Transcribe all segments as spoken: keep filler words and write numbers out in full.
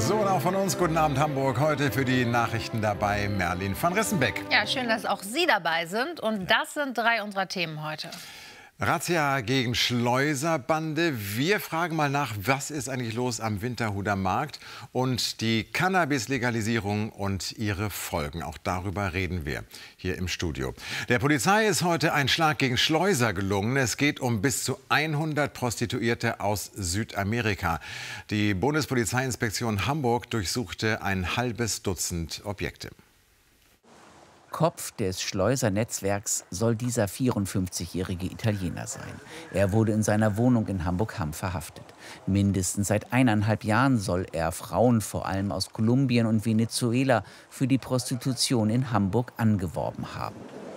So, und auch von uns, guten Abend Hamburg. Heute für die Nachrichten dabei Merlin van Rissenbeck. Ja, schön, dass auch Sie dabei sind. Und das sind drei unserer Themen heute. Razzia gegen Schleuserbande. Wir fragen mal nach, was ist eigentlich los am Winterhuder Markt und die Cannabis-Legalisierung und ihre Folgen. Auch darüber reden wir hier im Studio. Der Polizei ist heute ein Schlag gegen Schleuser gelungen. Es geht um bis zu hundert Prostituierte aus Südamerika. Die Bundespolizeiinspektion Hamburg durchsuchte ein halbes Dutzend Objekte. Kopf des Schleusernetzwerks soll dieser vierundfünfzigjährige Italiener sein. Er wurde in seiner Wohnung in Hamburg-Hamm verhaftet. Mindestens seit eineinhalb Jahren soll er Frauen, vor allem aus Kolumbien und Venezuela, für die Prostitution in Hamburg angeworben haben.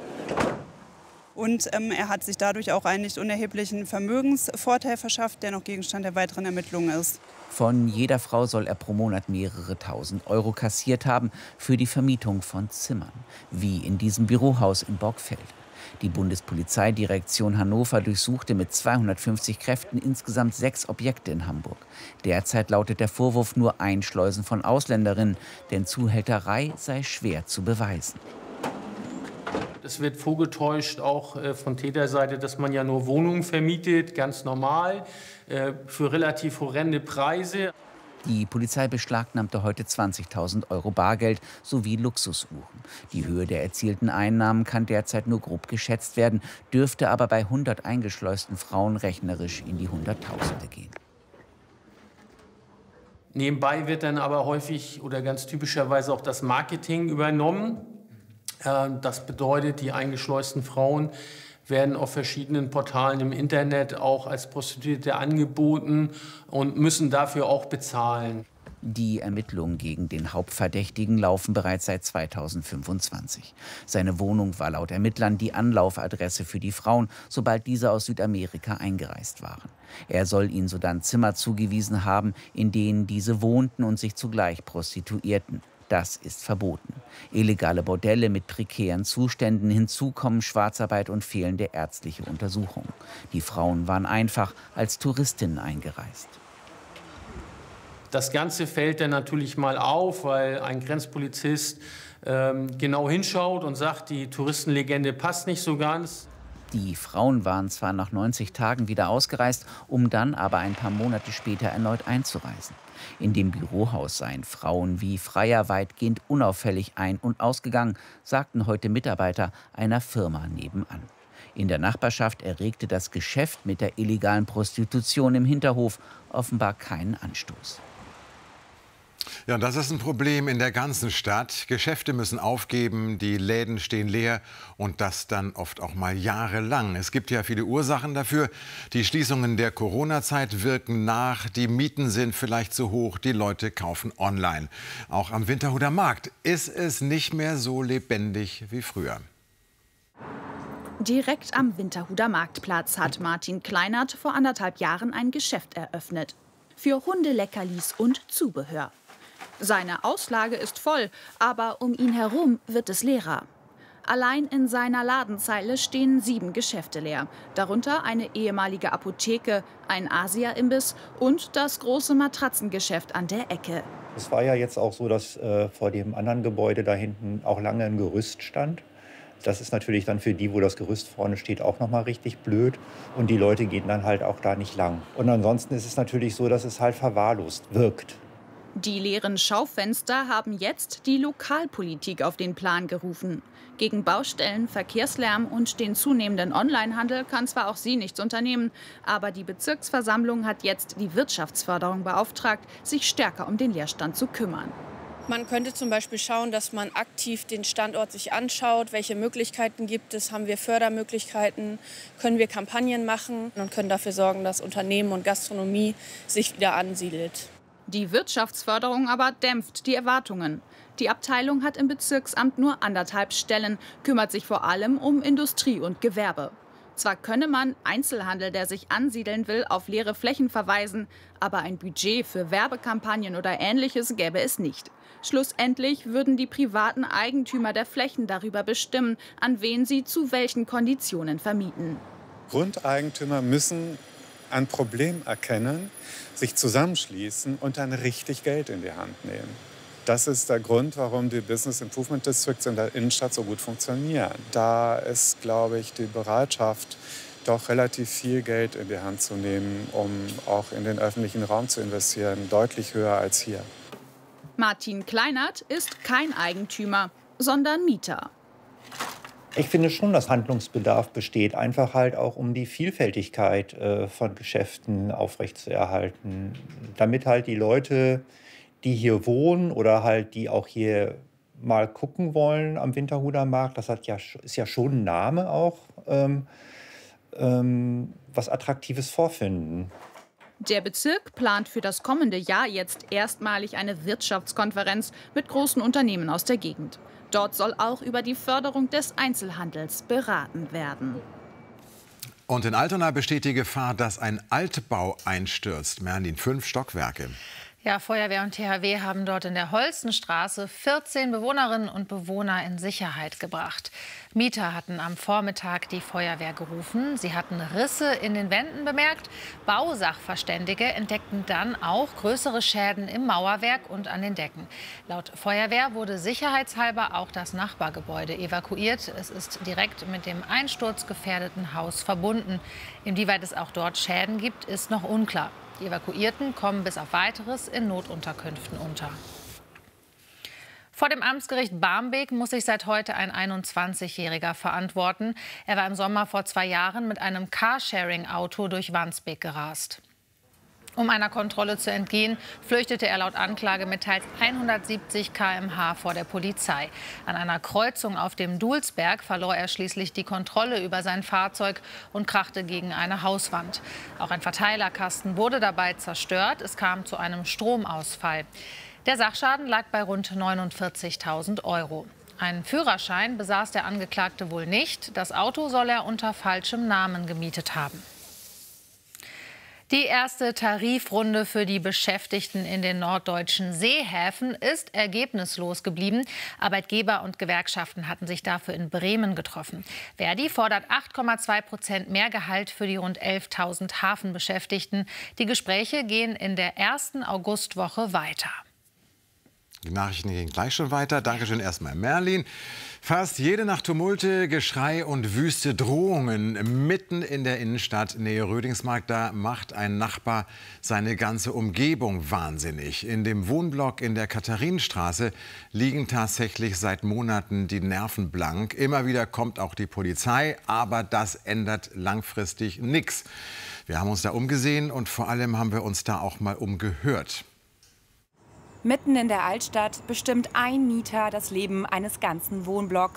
Und ähm, er hat sich dadurch auch einen nicht unerheblichen Vermögensvorteil verschafft, der noch Gegenstand der weiteren Ermittlungen ist. Von jeder Frau soll er pro Monat mehrere tausend Euro kassiert haben für die Vermietung von Zimmern, wie in diesem Bürohaus in Borgfelde. Die Bundespolizeidirektion Hannover durchsuchte mit zweihundertfünfzig Kräften insgesamt sechs Objekte in Hamburg. Derzeit lautet der Vorwurf nur Einschleusen von Ausländerinnen, denn Zuhälterei sei schwer zu beweisen. Es wird vorgetäuscht, auch von Täterseite, dass man ja nur Wohnungen vermietet, ganz normal, für relativ horrende Preise. Die Polizei beschlagnahmte heute zwanzigtausend Euro Bargeld sowie Luxusuhren. Die Höhe der erzielten Einnahmen kann derzeit nur grob geschätzt werden, dürfte aber bei hundert eingeschleusten Frauen rechnerisch in die Hunderttausende gehen. Nebenbei wird dann aber häufig oder ganz typischerweise auch das Marketing übernommen. Das bedeutet, die eingeschleusten Frauen werden auf verschiedenen Portalen im Internet auch als Prostituierte angeboten und müssen dafür auch bezahlen. Die Ermittlungen gegen den Hauptverdächtigen laufen bereits seit zweitausendfünfundzwanzig. Seine Wohnung war laut Ermittlern die Anlaufadresse für die Frauen, sobald diese aus Südamerika eingereist waren. Er soll ihnen sodann Zimmer zugewiesen haben, in denen diese wohnten und sich zugleich prostituierten. Das ist verboten. Illegale Bordelle mit prekären Zuständen, hinzu kommen Schwarzarbeit und fehlende ärztliche Untersuchungen. Die Frauen waren einfach als Touristinnen eingereist. Das Ganze fällt dann natürlich mal auf, weil ein Grenzpolizist ähm, genau hinschaut und sagt, die Touristenlegende passt nicht so ganz. Die Frauen waren zwar nach neunzig Tagen wieder ausgereist, um dann aber ein paar Monate später erneut einzureisen. In dem Bürohaus seien Frauen wie Freier weitgehend unauffällig ein- und ausgegangen, sagten heute Mitarbeiter einer Firma nebenan. In der Nachbarschaft erregte das Geschäft mit der illegalen Prostitution im Hinterhof offenbar keinen Anstoß. Ja, das ist ein Problem in der ganzen Stadt. Geschäfte müssen aufgeben, die Läden stehen leer und das dann oft auch mal jahrelang. Es gibt ja viele Ursachen dafür. Die Schließungen der Corona-Zeit wirken nach, die Mieten sind vielleicht zu hoch, die Leute kaufen online. Auch am Winterhuder Markt ist es nicht mehr so lebendig wie früher. Direkt am Winterhuder Marktplatz hat Martin Kleinert vor anderthalb Jahren ein Geschäft eröffnet. Für Hundeleckerlis und Zubehör. Seine Auslage ist voll, aber um ihn herum wird es leerer. Allein in seiner Ladenzeile stehen sieben Geschäfte leer. Darunter eine ehemalige Apotheke, ein Asia-Imbiss und das große Matratzengeschäft an der Ecke. Es war ja jetzt auch so, dass äh, vor dem anderen Gebäude da hinten auch lange ein Gerüst stand. Das ist natürlich dann für die, wo das Gerüst vorne steht, auch noch mal richtig blöd. Und die Leute gehen dann halt auch da nicht lang. Und ansonsten ist es natürlich so, dass es halt verwahrlost wirkt. Die leeren Schaufenster haben jetzt die Lokalpolitik auf den Plan gerufen. Gegen Baustellen, Verkehrslärm und den zunehmenden Onlinehandel kann zwar auch sie nichts unternehmen, aber die Bezirksversammlung hat jetzt die Wirtschaftsförderung beauftragt, sich stärker um den Leerstand zu kümmern. Man könnte zum Beispiel schauen, dass man aktiv den Standort sich anschaut, welche Möglichkeiten gibt es, haben wir Fördermöglichkeiten, können wir Kampagnen machen und können dafür sorgen, dass Unternehmen und Gastronomie sich wieder ansiedelt. Die Wirtschaftsförderung aber dämpft die Erwartungen. Die Abteilung hat im Bezirksamt nur anderthalb Stellen, kümmert sich vor allem um Industrie und Gewerbe. Zwar könne man Einzelhandel, der sich ansiedeln will, auf leere Flächen verweisen, aber ein Budget für Werbekampagnen oder Ähnliches gäbe es nicht. Schlussendlich würden die privaten Eigentümer der Flächen darüber bestimmen, an wen sie zu welchen Konditionen vermieten. Grundeigentümer müssen ein Problem erkennen, sich zusammenschließen und dann richtig Geld in die Hand nehmen. Das ist der Grund, warum die Business Improvement Districts in der Innenstadt so gut funktionieren. Da ist, glaube ich, die Bereitschaft, doch relativ viel Geld in die Hand zu nehmen, um auch in den öffentlichen Raum zu investieren, deutlich höher als hier. Martin Kleinert ist kein Eigentümer, sondern Mieter. Ich finde schon, dass Handlungsbedarf besteht, einfach halt auch um die Vielfältigkeit äh, von Geschäften aufrechtzuerhalten, damit halt die Leute, die hier wohnen oder halt die auch hier mal gucken wollen am Winterhuder Markt, das hat ja, ist ja schon ein Name auch, ähm, ähm, was Attraktives vorfinden. Der Bezirk plant für das kommende Jahr jetzt erstmalig eine Wirtschaftskonferenz mit großen Unternehmen aus der Gegend. Dort soll auch über die Förderung des Einzelhandels beraten werden. Und in Altona besteht die Gefahr, dass ein Altbau einstürzt. Merlin, fünf Stockwerke. Ja, Feuerwehr und T H W haben dort in der Holstenstraße vierzehn Bewohnerinnen und Bewohner in Sicherheit gebracht. Mieter hatten am Vormittag die Feuerwehr gerufen. Sie hatten Risse in den Wänden bemerkt. Bausachverständige entdeckten dann auch größere Schäden im Mauerwerk und an den Decken. Laut Feuerwehr wurde sicherheitshalber auch das Nachbargebäude evakuiert. Es ist direkt mit dem einsturzgefährdeten Haus verbunden. Inwieweit es auch dort Schäden gibt, ist noch unklar. Die Evakuierten kommen bis auf Weiteres in Notunterkünften unter. Vor dem Amtsgericht Barmbek muss sich seit heute ein einundzwanzigjähriger verantworten. Er war im Sommer vor zwei Jahren mit einem Carsharing-Auto durch Wandsbek gerast. Um einer Kontrolle zu entgehen, flüchtete er laut Anklage mit teils hundertsiebzig Kilometer pro Stunde vor der Polizei. An einer Kreuzung auf dem Dulsberg verlor er schließlich die Kontrolle über sein Fahrzeug und krachte gegen eine Hauswand. Auch ein Verteilerkasten wurde dabei zerstört. Es kam zu einem Stromausfall. Der Sachschaden lag bei rund neunundvierzigtausend Euro. Einen Führerschein besaß der Angeklagte wohl nicht. Das Auto soll er unter falschem Namen gemietet haben. Die erste Tarifrunde für die Beschäftigten in den norddeutschen Seehäfen ist ergebnislos geblieben. Arbeitgeber und Gewerkschaften hatten sich dafür in Bremen getroffen. Verdi fordert acht Komma zwei Prozent mehr Gehalt für die rund elftausend Hafenbeschäftigten. Die Gespräche gehen in der ersten Augustwoche weiter. Die Nachrichten gehen gleich schon weiter. Dankeschön erstmal, Merlin. Fast jede Nacht Tumulte, Geschrei und wüste Drohungen mitten in der Innenstadt Nähe Rödingsmarkt. Da macht ein Nachbar seine ganze Umgebung wahnsinnig. In dem Wohnblock in der Katharinenstraße liegen tatsächlich seit Monaten die Nerven blank. Immer wieder kommt auch die Polizei, aber das ändert langfristig nichts. Wir haben uns da umgesehen und vor allem haben wir uns da auch mal umgehört. Mitten in der Altstadt bestimmt ein Mieter das Leben eines ganzen Wohnblocks.